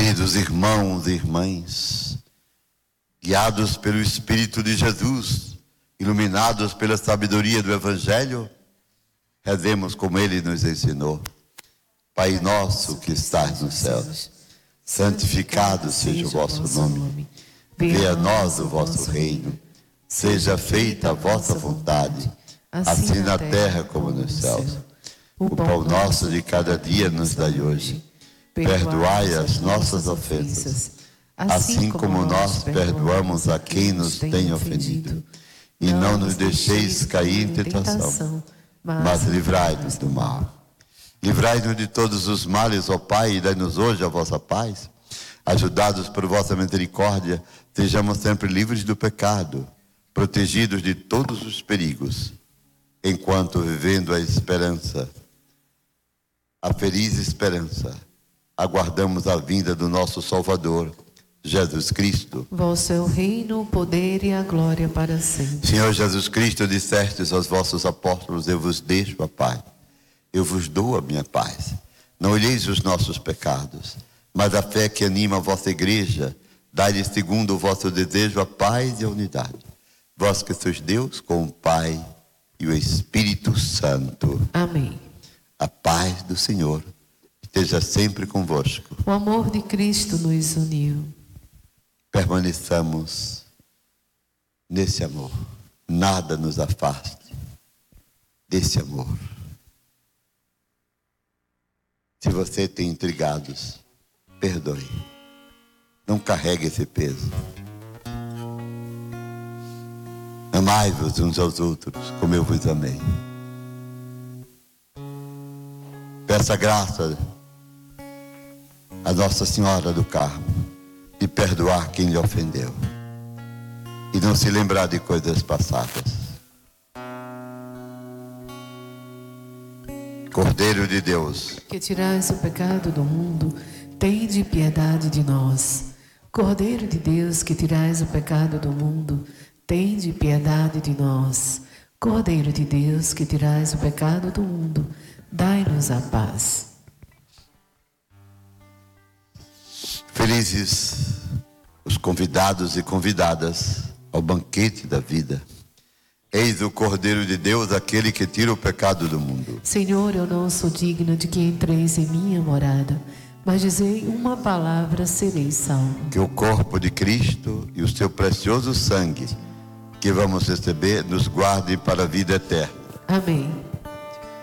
Queridos irmãos e irmãs, guiados pelo Espírito de Jesus, iluminados pela sabedoria do Evangelho, rezemos como Ele nos ensinou. Pai nosso que estás nos céus, santificado seja o vosso nome. Venha a nós o vosso reino. Seja feita a vossa vontade, assim na terra como nos céus. O pão nosso de cada dia nos dai hoje. Perdoai as nossas ofensas, assim como nós perdoamos a quem nos tem ofendido. E não nos deixeis cair em tentação, mas livrai-nos do mal. Livrai-nos de todos os males, ó Pai, e dai-nos hoje a vossa paz. Ajudados por vossa misericórdia, sejamos sempre livres do pecado, protegidos de todos os perigos, enquanto vivendo a esperança, a feliz esperança, aguardamos a vinda do nosso Salvador, Jesus Cristo. Vosso é o reino, o poder e a glória para sempre. Senhor Jesus Cristo, dissestes aos vossos apóstolos: eu vos deixo a paz, eu vos dou a minha paz. Não olheis os nossos pecados, mas a fé que anima a vossa igreja, dai-lhe segundo o vosso desejo a paz e a unidade. Vós que sois Deus, com o Pai e o Espírito Santo. Amém. A paz do Senhor esteja sempre convosco. O amor de Cristo nos uniu. Permaneçamos nesse amor. Nada nos afaste desse amor. Se você tem intrigados, perdoe. Não carregue esse peso. Amai-vos uns aos outros, como eu vos amei. Peça graça a Nossa Senhora do Carmo de perdoar quem lhe ofendeu e não se lembrar de coisas passadas. Cordeiro de Deus, que tirais o pecado do mundo, tende piedade de nós. Cordeiro de Deus, que tirais o pecado do mundo, tende piedade de nós. Cordeiro de Deus, que tirais o pecado do mundo, dai-nos a paz. Felizes os convidados e convidadas ao banquete da vida. Eis o Cordeiro de Deus, aquele que tira o pecado do mundo. Senhor, eu não sou digno de que entreis em minha morada, mas dizei uma palavra, serei salvo. Que o corpo de Cristo e o seu precioso sangue, que vamos receber, nos guardem para a vida eterna. Amém.